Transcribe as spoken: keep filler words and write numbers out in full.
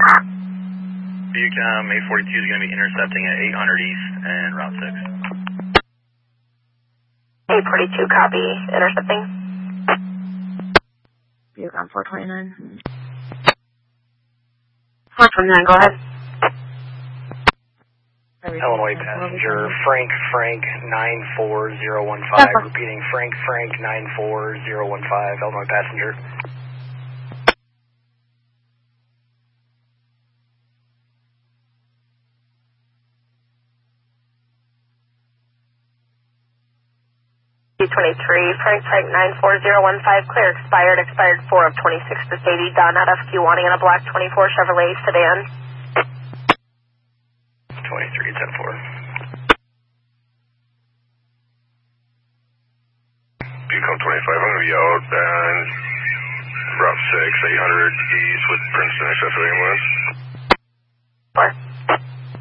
Bucom eight forty-two is going to be intercepting at eight hundred East and Route six. eight forty-two, copy. Intercepting. Bucom four twenty-nine. four twenty-nine, go ahead. Illinois passenger, Frank Frank nine four zero one five. Repeating, Frank Frank nine four zero one five, Illinois passenger. two twenty-three, Frank Frank nine four zero one five, clear expired, expired four of twenty-six to Sadie, Don at F Q wanting in a black twenty-four Chevrolet sedan. twenty-three ten four. Bucom twenty-five, I'm going to be out and Route six, eight hundred East with Princeton Accessory Ambulance.